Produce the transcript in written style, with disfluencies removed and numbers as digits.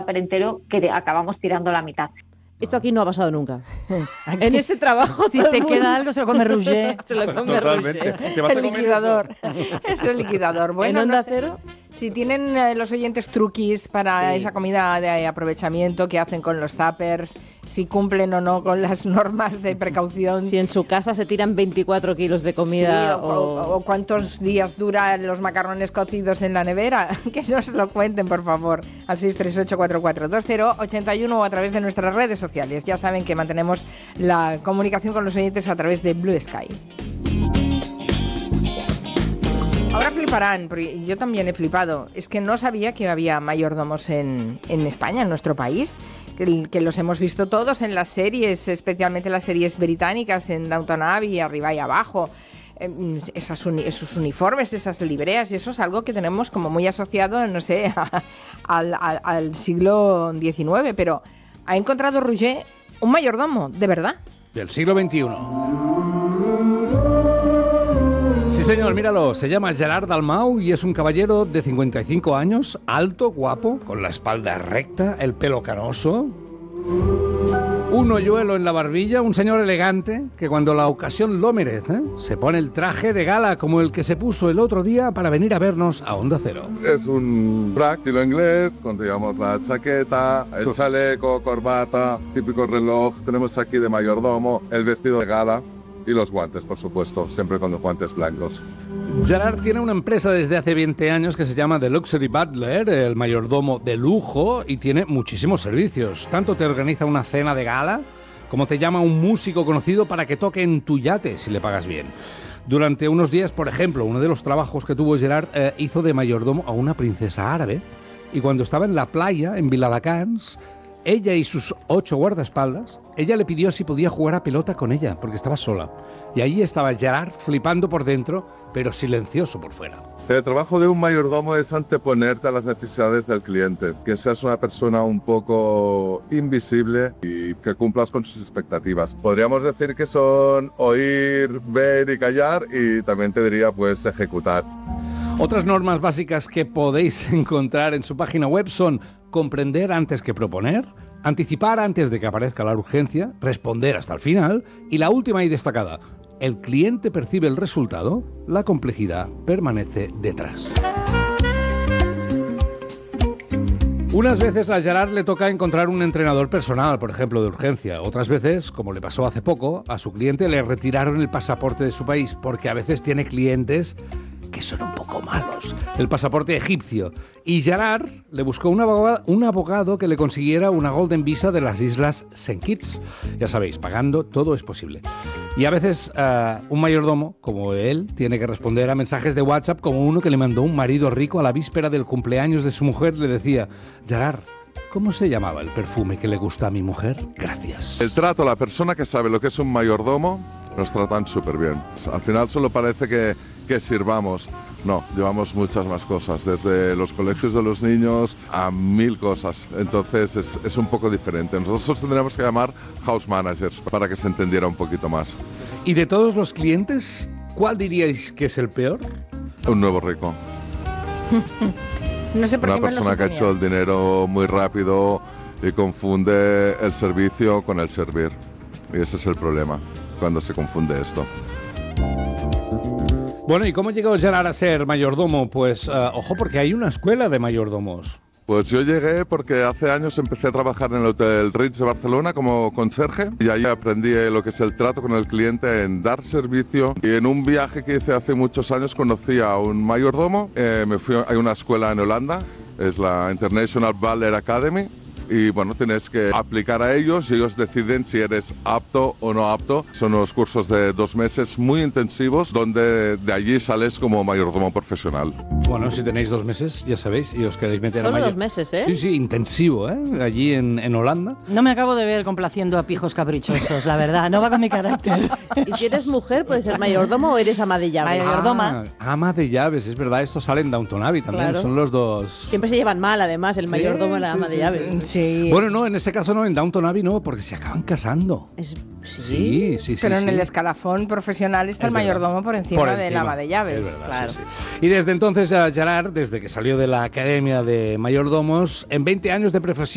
tupper entero que acabamos tirando la mitad. Esto aquí no ha pasado nunca. En este trabajo, si te queda algo, se lo come Roger. Se lo come Totalmente. Roger. ¿Te vas a El comer liquidador. eso? Es el liquidador. Bueno, ¿En Onda no sé Cero? si tienen los oyentes truquis para esa comida de aprovechamiento que hacen con los tuppers, si cumplen o no con las normas de precaución. Si en su casa se tiran 24 kilos de comida Sí, o cuántos días duran los macarrones cocidos en la nevera. Que nos lo cuenten, por favor, al 638442081 o a través de nuestras redes sociales. Ya saben que mantenemos la comunicación con los oyentes a través de Blue Sky. Ahora fliparán, porque yo también he flipado. Es que no sabía que había mayordomos en España, en nuestro país, que los hemos visto todos en las series, especialmente las series británicas, en Downton Abbey, arriba y abajo. Esos uniformes, esas libreas, y eso es algo que tenemos como muy asociado, no sé, al siglo XIX. Pero ha encontrado Roger un mayordomo, ¿de verdad? Del siglo XXI. Sí, señor, míralo. Se llama Gerard Dalmau y es un caballero de 55 años, alto, guapo, con la espalda recta, el pelo canoso, un hoyuelo en la barbilla, un señor elegante que cuando la ocasión lo merece, se pone el traje de gala como el que se puso el otro día para venir a vernos a Onda Cero. Es un frac estilo inglés, donde llevamos la chaqueta, el chaleco, corbata, típico reloj. Tenemos aquí de mayordomo el vestido de gala y los guantes, por supuesto, siempre con los guantes blancos. Gerard tiene una empresa desde hace 20 años que se llama The Luxury Butler, el mayordomo de lujo, y tiene muchísimos servicios. Tanto te organiza una cena de gala, como te llama un músico conocido para que toque en tu yate, si le pagas bien. Durante unos días, por ejemplo, uno de los trabajos que tuvo Gerard hizo de mayordomo a una princesa árabe, y cuando estaba en la playa, en Viladecans, ella y sus 8 guardaespaldas, ella le pidió si podía jugar a pelota con ella, porque estaba sola. Y allí estaba Gerard flipando por dentro, pero silencioso por fuera. El trabajo de un mayordomo es anteponerte a las necesidades del cliente, que seas una persona un poco invisible y que cumplas con sus expectativas. Podríamos decir que son oír, ver y callar, y también te diría pues ejecutar. Otras normas básicas que podéis encontrar en su página web son comprender antes que proponer, anticipar antes de que aparezca la urgencia, responder hasta el final y la última y destacada: el cliente percibe el resultado, la complejidad permanece detrás. Unas veces a Gerard le toca encontrar un entrenador personal, por ejemplo, de urgencia. Otras veces, como le pasó hace poco, a su cliente le retiraron el pasaporte de su país, porque a veces tiene clientes que son un poco malos. El pasaporte egipcio. Y Gerard le buscó un abogado que le consiguiera una Golden Visa de las Islas St. Kitts. Ya sabéis, pagando todo es posible. Y a veces un mayordomo, como él, tiene que responder a mensajes de WhatsApp como uno que le mandó un marido rico a la víspera del cumpleaños de su mujer. Le decía: Gerard, ¿cómo se llamaba el perfume que le gusta a mi mujer? Gracias. El trato, la persona que sabe lo que es un mayordomo, nos tratan súper bien. Al final solo parece que sirvamos. No, llevamos muchas más cosas, desde los colegios de los niños a 1000 cosas. Entonces es un poco diferente. Nosotros tendríamos que llamar house managers para que se entendiera un poquito más. ¿Y de todos los clientes, cuál diríais que es el peor? Un nuevo rico. No sé por Una qué me lo persona que ha hecho el dinero muy rápido y confunde el servicio con el servir. Y ese es el problema, cuando se confunde esto. Bueno, ¿y cómo llegó Gerard a ser mayordomo? Pues, ojo, porque hay una escuela de mayordomos. Pues yo llegué porque hace años empecé a trabajar en el Hotel Ritz de Barcelona como conserje, y ahí aprendí lo que es el trato con el cliente, en dar servicio. Y en un viaje que hice hace muchos años conocí a un mayordomo. Me fui a una escuela en Holanda, es la International Butler Academy. Y bueno, tienes que aplicar a ellos y ellos deciden si eres apto o no apto. Son unos cursos de 2 meses muy intensivos, donde de allí sales como mayordomo profesional. Bueno, si tenéis 2 meses, ya sabéis, y os queréis meter Solo a 2 meses, ¿eh? Sí, sí, intensivo, ¿eh? Allí en Holanda. No me acabo de ver complaciendo a pijos caprichosos, la verdad. No va con mi carácter. Y si eres mujer, puedes ser mayordomo o eres ama de llaves. Mayordoma. Ama de llaves, es verdad, esto sale en Downton Abbey también, Claro. son los dos. Siempre se llevan mal, además, el Sí, mayordomo y la sí, ama sí, de llaves. Sí. Bueno, no, en ese caso no, en Downton Abbey no, porque se acaban casando. Sí. Sí. Pero en sí. el escalafón profesional está Es el verdad. mayordomo por encima del ama de llaves. Es verdad, Claro. sí. Y desde entonces, Gerard, desde que salió de la Academia de Mayordomos, en 20 años de profesión,